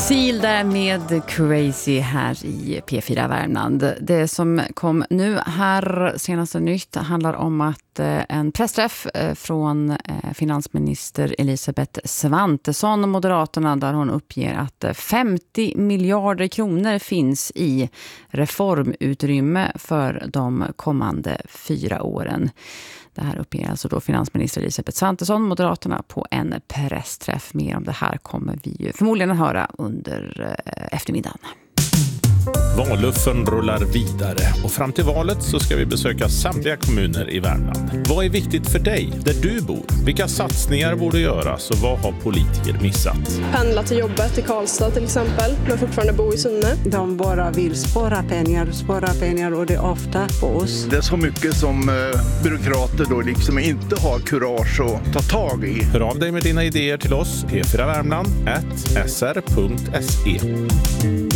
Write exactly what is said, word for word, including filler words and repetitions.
Seal där med Crazy här i P fyra Värmland. Det som kom nu här senaste nytt handlar om att en pressträff från finansminister Elisabeth Svantesson och Moderaterna, där hon uppger att femtio miljarder kronor finns i reformutrymme för de kommande fyra åren. Det här uppger alltså då finansminister Elisabeth Svantesson, Moderaterna, på en pressträff. Mer om det här kommer vi ju förmodligen att höra under eftermiddagen. Valluffen rullar vidare och fram till valet så ska vi besöka samtliga kommuner i Värmland. Vad är viktigt för dig där du bor? Vilka satsningar borde göras och vad har politiker missat? Pendla till jobbet i Karlstad till exempel, men fortfarande bo i Sunne. De bara vill spara pengar, spara pengar och det är ofta på oss. Det är så mycket som eh, byråkrater då liksom inte har kurage att ta tag i. Hör av dig med dina idéer till oss, p fyra värmland snabel-a s r punkt se.